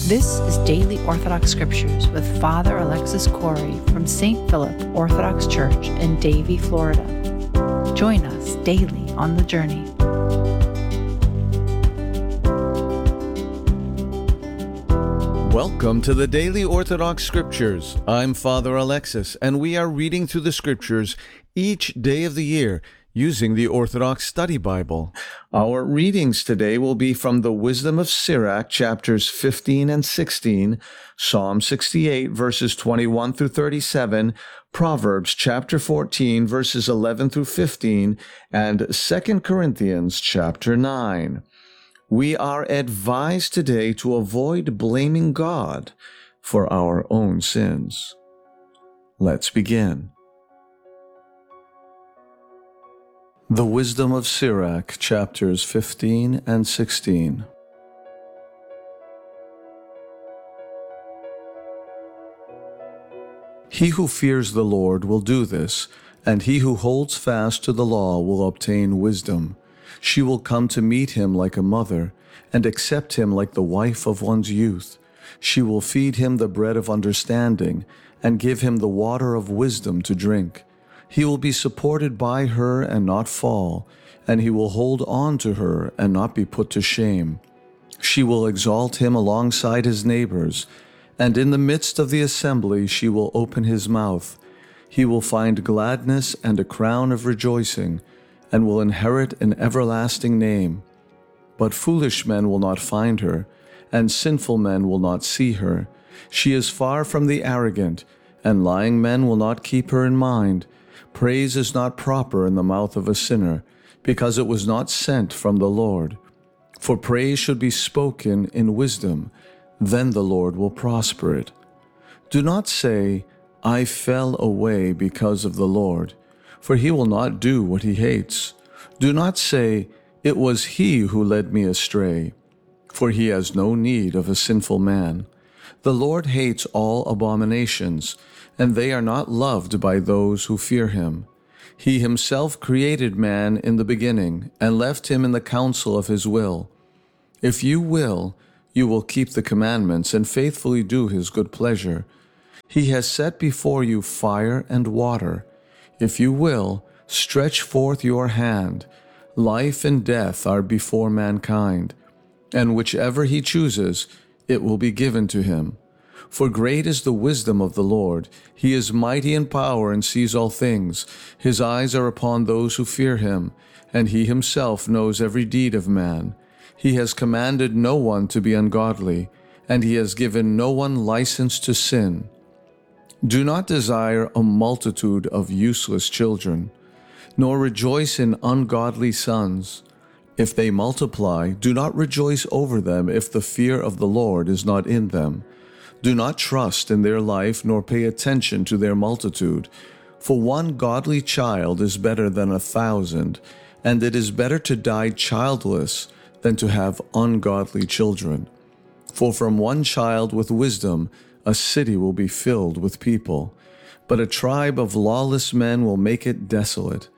This is Daily Orthodox Scriptures with Father Alexis Corey from St. Philip Orthodox Church in Davie, Florida. Join us daily on the journey. Welcome to the Daily Orthodox Scriptures. I'm Father Alexis, and we are reading through the Scriptures each day of the year using the Orthodox Study Bible. Our readings today will be from the Wisdom of Sirach, chapters 15 and 16, Psalm 68, verses 21 through 37, Proverbs chapter 14, verses 11 through 15, and 2 Corinthians chapter 9. We are advised today to avoid blaming God for our own sins. Let's begin. The Wisdom of Sirach, chapters 15 and 16. He who fears the Lord will do this, and he who holds fast to the law will obtain wisdom. She will come to meet him like a mother, and accept him like the wife of one's youth. She will feed him the bread of understanding, and give him the water of wisdom to drink. He will be supported by her and not fall, and he will hold on to her and not be put to shame. She will exalt him alongside his neighbors, and in the midst of the assembly she will open his mouth. He will find gladness and a crown of rejoicing, and will inherit an everlasting name. But foolish men will not find her, and sinful men will not see her. She is far from the arrogant, and lying men will not keep her in mind. Praise is not proper in the mouth of a sinner, because it was not sent from the Lord. For praise should be spoken in wisdom, then the Lord will prosper it. Do not say, I fell away because of the Lord, for he will not do what he hates. Do not say, it was he who led me astray, for he has no need of a sinful man. The Lord hates all abominations, and they are not loved by those who fear him. He himself created man in the beginning, and left him in the counsel of his will. If you will keep the commandments and faithfully do his good pleasure. He has set before you fire and water. If you will, stretch forth your hand. Life and death are before mankind, and whichever he chooses, it will be given to him. For great is the wisdom of the Lord. He is mighty in power and sees all things. His eyes are upon those who fear him, and he himself knows every deed of man. He has commanded no one to be ungodly, and he has given no one license to sin. Do not desire a multitude of useless children, nor rejoice in ungodly sons. If they multiply, do not rejoice over them if the fear of the Lord is not in them. Do not trust in their life, nor pay attention to their multitude. For one godly child is better than 1,000, and it is better to die childless than to have ungodly children. For from one child with wisdom a city will be filled with people, but a tribe of lawless men will make it desolate.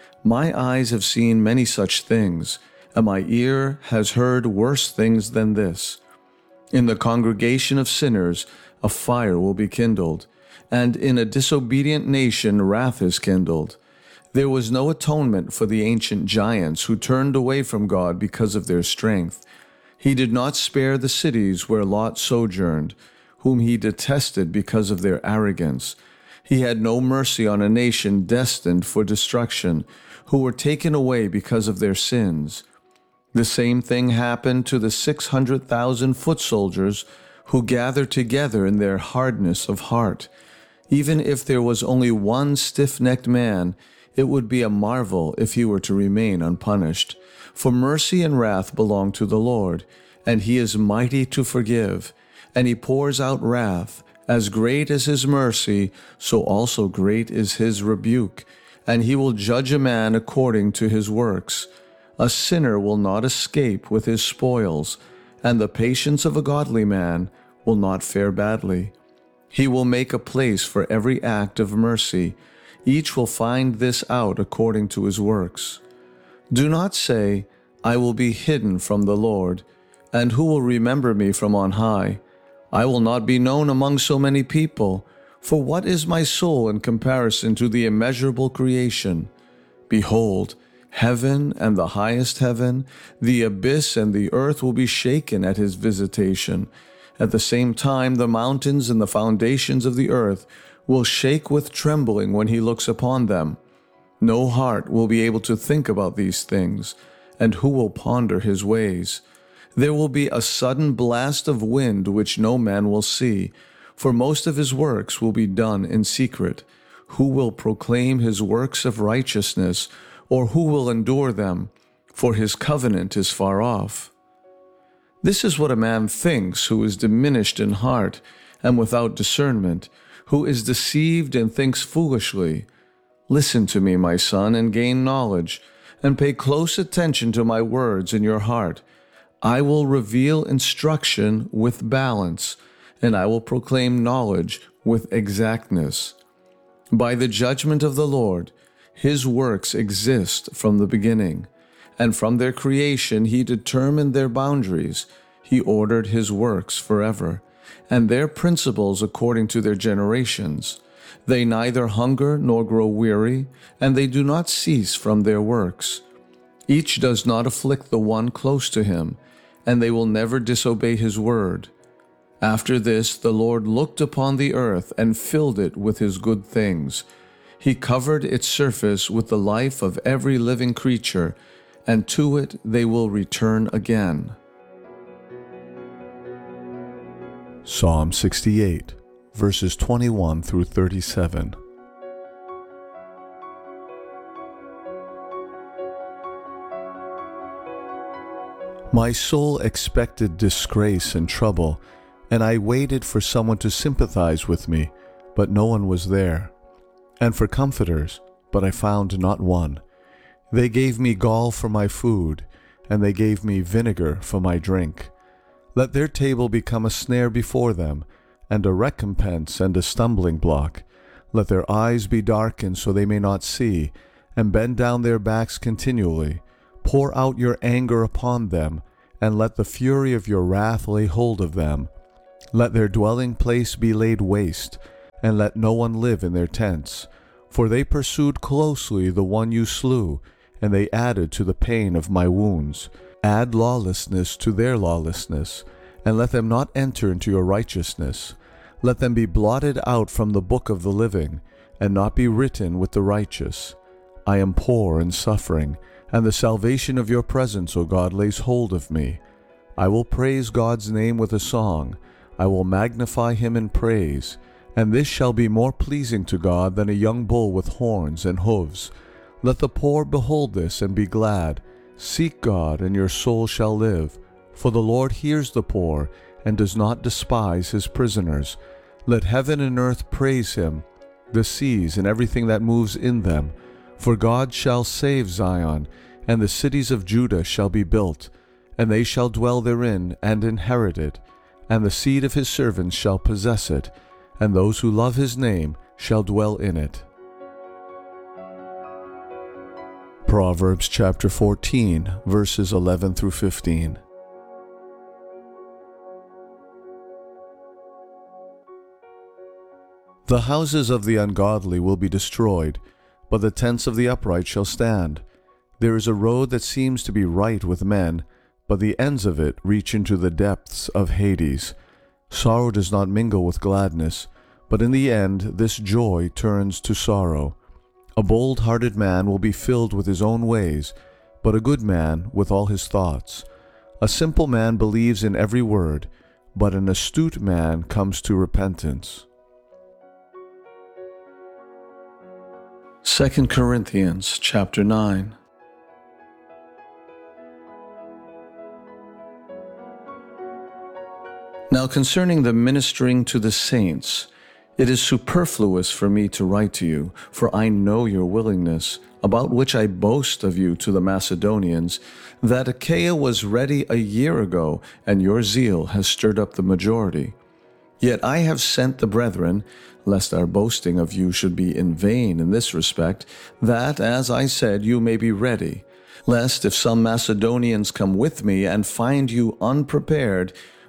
My eyes have seen many such things, and my ear has heard worse things than this. In the congregation of sinners a fire will be kindled, and in a disobedient nation wrath is kindled. There was no atonement for the ancient giants who turned away from God because of their strength. He did not spare the cities where Lot sojourned, whom he detested because of their arrogance. He had no mercy on a nation destined for destruction, who were taken away because of their sins. The same thing happened to the 600,000 foot soldiers who gathered together in their hardness of heart. Even if there was only one stiff-necked man, it would be a marvel if he were to remain unpunished. For mercy and wrath belong to the Lord, and he is mighty to forgive, and he pours out wrath. As great is his mercy, so also great is his rebuke, and he will judge a man according to his works. A sinner will not escape with his spoils, and the patience of a godly man will not fare badly. He will make a place for every act of mercy. Each will find this out according to his works. Do not say, I will be hidden from the Lord, and who will remember me from on high? I will not be known among so many people, for what is my soul in comparison to the immeasurable creation? Behold, heaven and the highest heaven, the abyss and the earth will be shaken at his visitation. At the same time, the mountains and the foundations of the earth will shake with trembling when he looks upon them. No heart will be able to think about these things, and who will ponder his ways? There will be a sudden blast of wind which no man will see, for most of his works will be done in secret. Who will proclaim his works of righteousness, or who will endure them? For his covenant is far off. This is what a man thinks who is diminished in heart and without discernment, who is deceived and thinks foolishly. Listen to me, my son, and gain knowledge, and pay close attention to my words in your heart. I will reveal instruction with balance, and I will proclaim knowledge with exactness. By the judgment of the Lord, his works exist from the beginning, and from their creation he determined their boundaries. He ordered his works forever, and their principles according to their generations. They neither hunger nor grow weary, and they do not cease from their works. Each does not afflict the one close to him, and they will never disobey his word. After this, the Lord looked upon the earth and filled it with his good things. He covered its surface with the life of every living creature, and to it they will return again. Psalm 68, verses 21 through 37. My soul expected disgrace and trouble, and I waited for someone to sympathize with me, but no one was there, and for comforters, but I found not one. They gave me gall for my food, and they gave me vinegar for my drink. Let their table become a snare before them, and a recompense and a stumbling block. Let their eyes be darkened so they may not see, and bend down their backs continually. Pour out your anger upon them, and let the fury of your wrath lay hold of them. Let their dwelling place be laid waste, and let no one live in their tents. For they pursued closely the one you slew, and they added to the pain of my wounds. Add lawlessness to their lawlessness, and let them not enter into your righteousness. Let them be blotted out from the book of the living, and not be written with the righteous. I am poor and suffering, and the salvation of your presence, O God, lays hold of me. I will praise God's name with a song. I will magnify him in praise. And this shall be more pleasing to God than a young bull with horns and hooves. Let the poor behold this and be glad. Seek God, and your soul shall live. For the Lord hears the poor, and does not despise his prisoners. Let heaven and earth praise him, the seas and everything that moves in them. For God shall save Zion, and the cities of Judah shall be built, and they shall dwell therein and inherit it, and the seed of his servants shall possess it, and those who love his name shall dwell in it. Proverbs chapter 14, verses 11 through 15. The houses of the ungodly will be destroyed, but the tents of the upright shall stand. There is a road that seems to be right with men, but the ends of it reach into the depths of Hades. Sorrow does not mingle with gladness, but in the end this joy turns to sorrow. A bold-hearted man will be filled with his own ways, but a good man with all his thoughts. A simple man believes in every word, but an astute man comes to repentance. 2 Corinthians chapter 9. Now concerning the ministering to the saints, it is superfluous for me to write to you, for I know your willingness, about which I boast of you to the Macedonians, that Achaia was ready a year ago, and your zeal has stirred up the majority. Yet I have sent the brethren, lest our boasting of you should be in vain in this respect, that, as I said, you may be ready, lest if some Macedonians come with me and find you unprepared,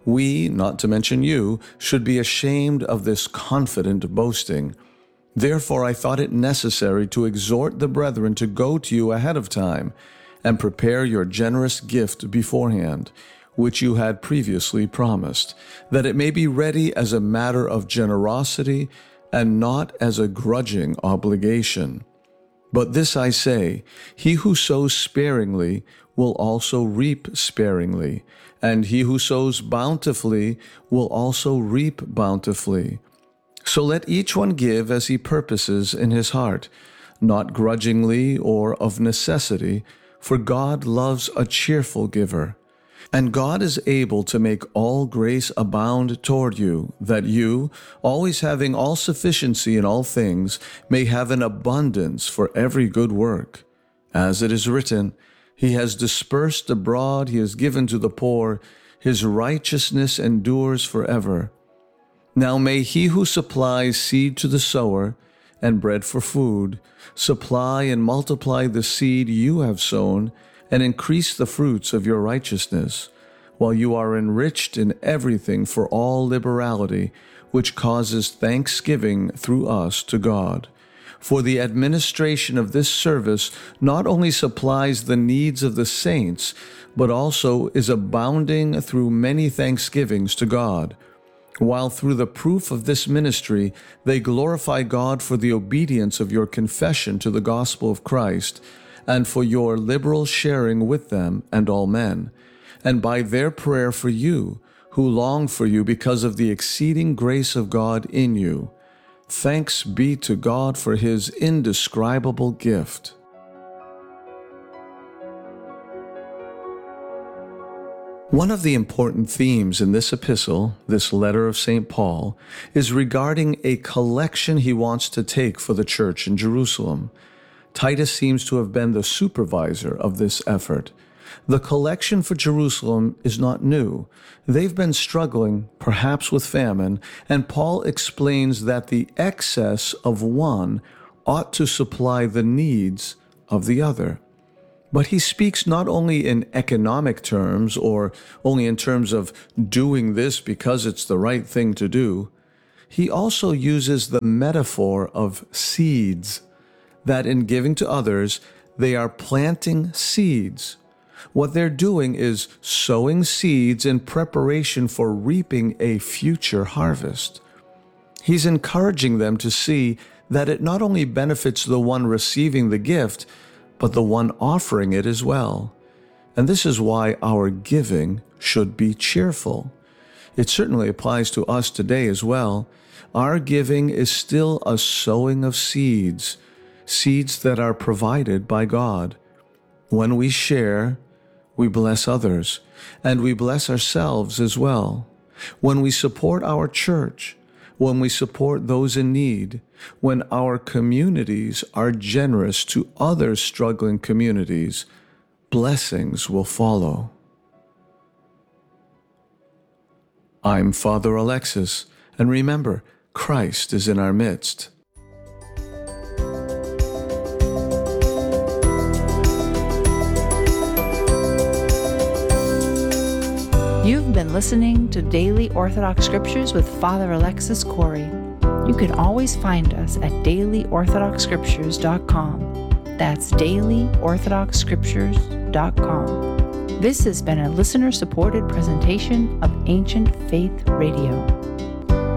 We, not to mention you, should be ashamed of this confident boasting. Therefore I thought it necessary to exhort the brethren to go to you ahead of time, and prepare your generous gift beforehand, which you had previously promised, that it may be ready as a matter of generosity and not as a grudging obligation. But this I say, he who sows sparingly will also reap sparingly, and he who sows bountifully will also reap bountifully. So let each one give as he purposes in his heart, not grudgingly or of necessity, for God loves a cheerful giver. And God is able to make all grace abound toward you, that you, always having all sufficiency in all things, may have an abundance for every good work. As it is written, He has dispersed abroad, He has given to the poor, His righteousness endures forever. Now may He who supplies seed to the sower and bread for food supply and multiply the seed you have sown and increase the fruits of your righteousness, while you are enriched in everything for all liberality, which causes thanksgiving through us to God. For the administration of this service not only supplies the needs of the saints, but also is abounding through many thanksgivings to God, while through the proof of this ministry they glorify God for the obedience of your confession to the gospel of Christ, and for your liberal sharing with them and all men, and by their prayer for you, who long for you because of the exceeding grace of God in you. Thanks be to God for His indescribable gift. One of the important themes in this epistle, this letter of St. Paul, is regarding a collection he wants to take for the church in Jerusalem. Titus seems to have been the supervisor of this effort. The collection for Jerusalem is not new. They've been struggling, perhaps with famine, and Paul explains that the excess of one ought to supply the needs of the other. But he speaks not only in economic terms or only in terms of doing this because it's the right thing to do. He also uses the metaphor of seeds, that in giving to others, they are planting seeds. What they're doing is sowing seeds in preparation for reaping a future harvest. He's encouraging them to see that it not only benefits the one receiving the gift, but the one offering it as well. And this is why our giving should be cheerful. It certainly applies to us today as well. Our giving is still a sowing of seeds, seeds that are provided by God. When we share, we bless others, and we bless ourselves as well. When we support our church, when we support those in need, when our communities are generous to other struggling communities, blessings will follow. I'm Father Alexis, and remember, Christ is in our midst. You've been listening to Daily Orthodox Scriptures with Father Alexis Corey. You can always find us at dailyorthodoxscriptures.com. That's dailyorthodoxscriptures.com. This has been a listener-supported presentation of Ancient Faith Radio.